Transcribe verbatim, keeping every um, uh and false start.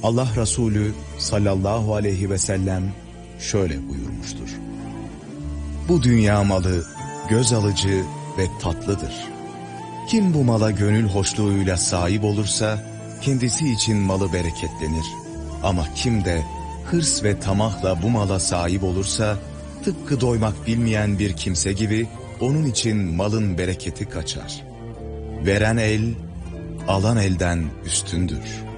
Allah Resulü sallallahu aleyhi ve sellem şöyle buyurmuştur: Bu dünya malı göz alıcı ve tatlıdır. Kim bu mala gönül hoşluğuyla sahip olursa kendisi için malı bereketlenir. Ama kim de hırs ve tamahla bu mala sahip olursa tıpkı doymak bilmeyen bir kimse gibi onun için malın bereketi kaçar. Veren el, alan elden üstündür.